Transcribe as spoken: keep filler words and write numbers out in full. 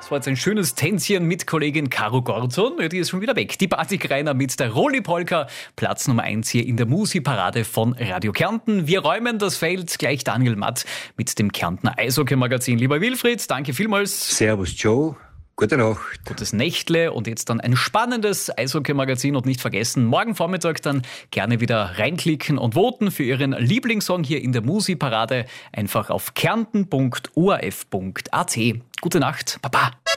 Das war jetzt ein schönes Tänzchen mit Kollegin Caro Gordon. Die ist schon wieder weg. Die Batik-Rainer mit der Rolli-Polka. Platz Nummer eins hier in der Musi-Parade von Radio Kärnten. Wir räumen das Feld. Gleich Daniel Matt mit dem Kärntner Eishockey-Magazin. Lieber Wilfried, danke vielmals. Servus Joe. Gute Nacht. Gutes Nächtle und jetzt dann ein spannendes Eishockey-Magazin und nicht vergessen, morgen Vormittag dann gerne wieder reinklicken und voten für Ihren Lieblingssong hier in der Musi-Parade. Einfach auf kärnten punkt o r f punkt a t. Gute Nacht, Baba.